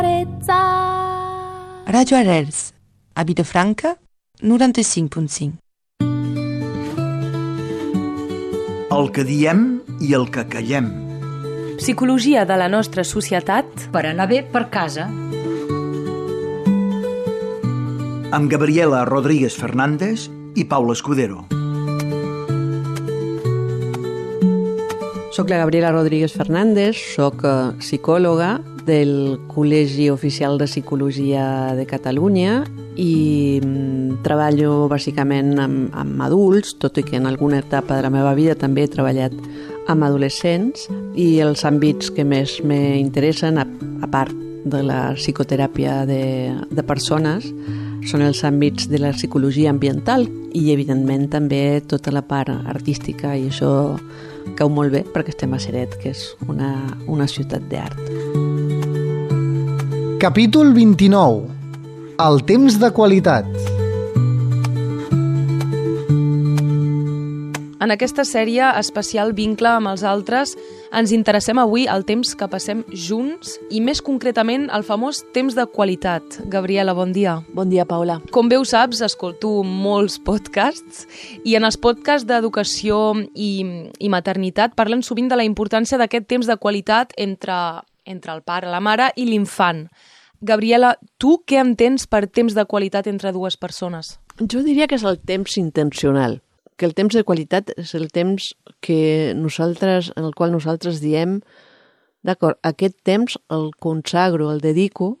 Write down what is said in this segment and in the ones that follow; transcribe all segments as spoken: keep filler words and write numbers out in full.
Radio Arrels, a Vilafranca, noranta-cinc punt cinc. El que diem i el que callem. Psicologia de la nostra societat per anar bé per casa. Amb Gabriela Rodríguez Fernández i Paula Escudero. Soc la Gabriela Rodríguez Fernández, soc psicòloga del Col·legi Oficial de Psicologia de Catalunya i treballo bàsicament amb, amb adults, tot i que en alguna etapa de la meva vida també he treballat amb adolescents, i els àmbits que més m'interessen, a, a part de la psicoteràpia de, de persones, són els àmbits de la psicologia ambiental i, evidentment, també tota la part artística, i això cau molt bé perquè estem a Ceret, que és una, una ciutat d'art. Capítol vint-i-nou. El temps de qualitat. En aquesta sèrie especial Vincle amb els altres ens interessem avui al temps que passem junts i més concretament al famós temps de qualitat. Gabriela, bon dia. Bon dia, Paula. Com bé ho saps, escolto molts podcasts i en els podcasts d'educació i, i maternitat parlen sovint de la importància d'aquest temps de qualitat entre, entre el pare, la mare i l'infant. Gabriela, tu què entens per temps de qualitat entre dues persones? Jo diria que és el temps intencional, que el temps de qualitat és el temps que nosaltres, en el qual nosaltres diem, d'acord, aquest temps el consagro, el dedico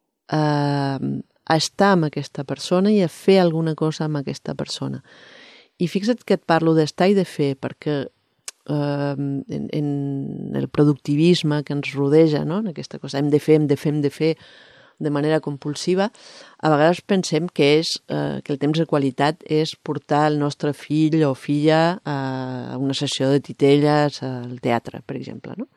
a, a estar amb aquesta persona i a fer alguna cosa amb aquesta persona. I fixa't que et parlo d'estar i de fer, perquè eh, en, en el productivisme que ens rodeja, no? En aquesta cosa, hem de fer, hem de fer, hem de fer, de manera compulsiva, a vegades pensem que, és, eh, que el temps de qualitat és portar el nostre fill o filla a una sessió de titelles al teatre, per exemple, no?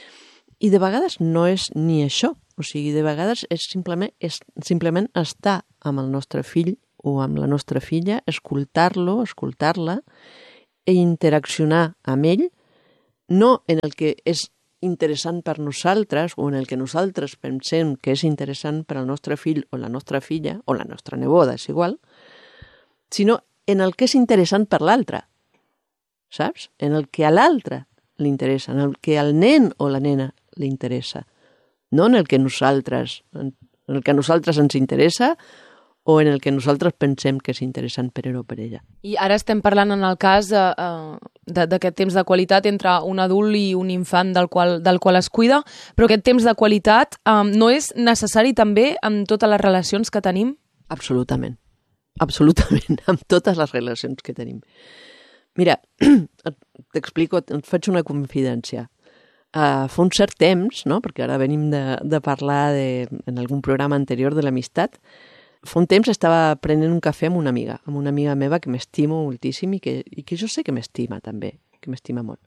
I de vegades no és ni això, o sigui, de vegades és simplement, és simplement estar amb el nostre fill o amb la nostra filla, escoltar-lo, escoltar-la i interaccionar amb ell, no en el que és interessant per nosaltres o en el que nosaltres pensem que és interessant per al nostre fill o la nostra filla o la nostra neboda, és igual, sinó en el que és interessant per l'altre, saps? En el que a l'altre li interessa, en el que al nen o la nena li interessa, no en el que nosaltres, en el que a nosaltres ens interessa o en el que nosaltres pensem que és interessant per ell o per ella. I ara estem parlant en el cas eh, d'aquest temps de qualitat entre un adult i un infant del qual, del qual es cuida, però aquest temps de qualitat eh, no és necessari també en totes les relacions que tenim? Absolutament, absolutament, amb totes les relacions que tenim. Mira, t'explico, et faig una confidència. Uh, fa un cert temps, no? Perquè ara venim de, de parlar de, en algun programa anterior de l'amistat. Fa un temps estava prenent un cafè amb una amiga, amb una amiga meva que m'estimo moltíssim i que, i que jo sé que m'estima també, que m'estima molt.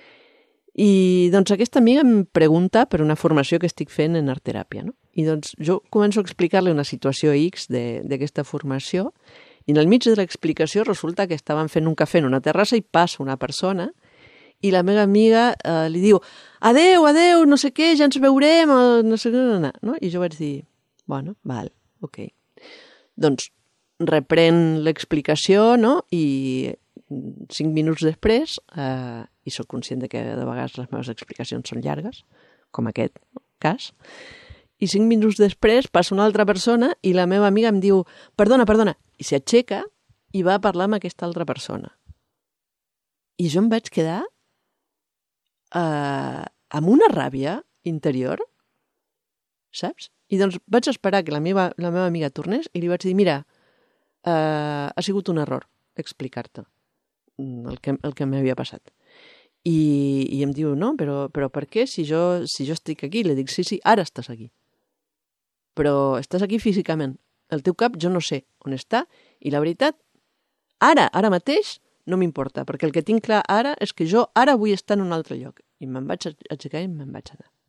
I doncs aquesta amiga em pregunta per una formació que estic fent en art-teràpia, no? I doncs jo començo a explicar-li una situació X d'aquesta formació i en el mig de l'explicació resulta que estaven fent un cafè en una terrassa i passa una persona i la meva amiga eh, li diu adeu, adeu, no sé què, ja ens veurem, no sé què, no? I jo vaig dir, bueno, val, ok. Doncs reprèn l'explicació, no? I cinc minuts després, eh, i sóc conscient de que de vegades les meves explicacions són llargues, com aquest cas, i cinc minuts després passa una altra persona i la meva amiga em diu perdona, perdona, i s'aixeca i va a parlar amb aquesta altra persona. I jo em vaig quedar eh, amb una ràbia interior, saps? I doncs vaig esperar que la meva, la meva amiga tornés i li vaig dir, mira, eh, ha sigut un error explicar-te el que, el que m'havia passat. I, i em diu, no, però, però per què? Si jo, si jo estic aquí, li dic, sí, sí, ara estàs aquí. Però estàs aquí físicament. El teu cap jo no sé on està i la veritat, ara, ara mateix, no m'importa, perquè el que tinc clar ara és que jo ara vull estar en un altre lloc. I me'n vaig aixecar i me'n vaig anar.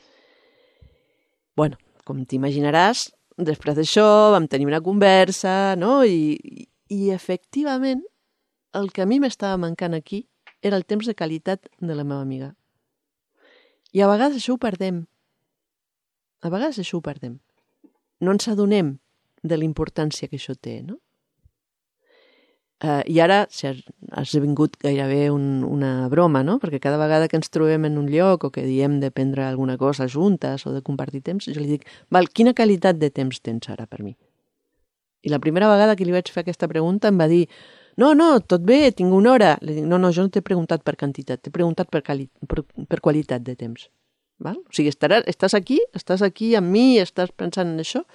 Bueno, com t'imaginaràs, després d'això vam tenir una conversa, no? I, i, i efectivament el que a mi m'estava mancant aquí era el temps de qualitat de la meva amiga. I a vegades això ho perdem. A vegades això ho perdem. No ens adonem de la importància que això té, no? Uh, I ara si has, has vingut gairebé un, una broma, no? Perquè cada vegada que ens trobem en un lloc o que diem de prendre alguna cosa juntes o de compartir temps, jo li dic, val, quina qualitat de temps tens ara per mi? I la primera vegada que li vaig fer aquesta pregunta em va dir, no, no, tot bé, tinc una hora. Li dic, no, no, jo no t'he preguntat per quantitat, t'he preguntat per, quali per, per qualitat de temps. Val? O sigui, estaràs, estàs aquí, estàs aquí amb mi, estàs pensant en això?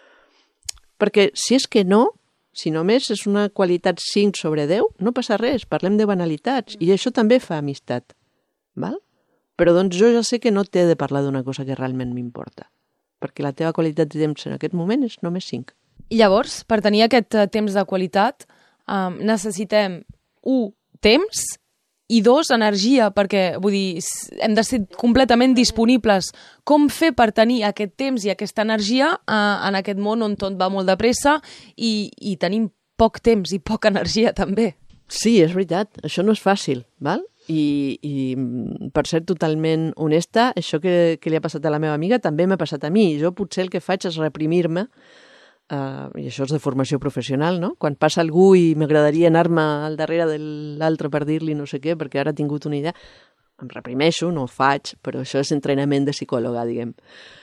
Perquè si és que no, si només és una qualitat cinc sobre deu, no passa res, parlem de banalitats, i això també fa amistat. Val? Però doncs jo ja sé que no t'he de parlar d'una cosa que realment m'importa, perquè la teva qualitat de temps en aquest moment és només cinc. I llavors, per tenir aquest temps de qualitat, um, necessitem, un, temps, i dos, energia, perquè vull dir, hem de ser completament disponibles. Com fer per tenir aquest temps i aquesta energia eh, en aquest món on tot va molt de pressa i, i tenim poc temps i poca energia també? Sí, és veritat, això no és fàcil, val? I, i per ser totalment honesta, això que, que li ha passat a la meva amiga també m'ha passat a mi. Jo potser el que faig és reprimir-me, Uh, i això és de formació professional, no? Quan passa algú i m'agradaria anar-me al darrere de l'altre per dir-li no sé què, perquè ara he tingut una idea, em reprimeixo, no ho faig, però això és entrenament de psicòloga, diguem.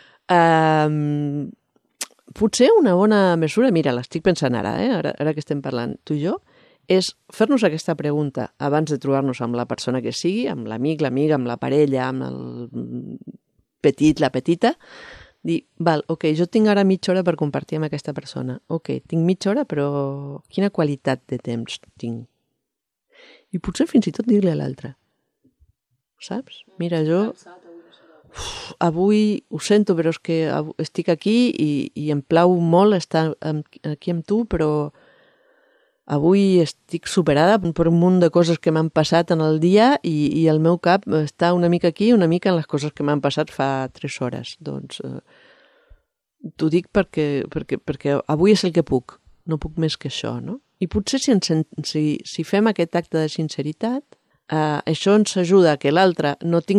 Uh, potser una bona mesura, mira, l'estic pensant ara, eh? ara, ara que estem parlant tu i jo, és fer-nos aquesta pregunta abans de trobar-nos amb la persona que sigui, amb l'amic, l'amiga, amb la parella, amb el petit, la petita, dir, val, ok, jo tinc ara mitja hora per compartir amb aquesta persona. Ok, tinc mitja hora, però quina qualitat de temps tinc? I potser fins i tot dir-li a l'altre. Saps? Mira, jo uf, avui ho sento, però és que estic aquí i, i em plau molt estar amb, aquí amb tu, però avui estic superada per un munt de coses que m'han passat en el dia i, i el meu cap està una mica aquí, una mica en les coses que m'han passat fa tres hores. Doncs eh, t'ho dic perquè, perquè, perquè avui és el que puc, no puc més que això, no? I potser si, ens, si, si fem aquest acte de sinceritat, eh, això ens ajuda a que l'altre no tingui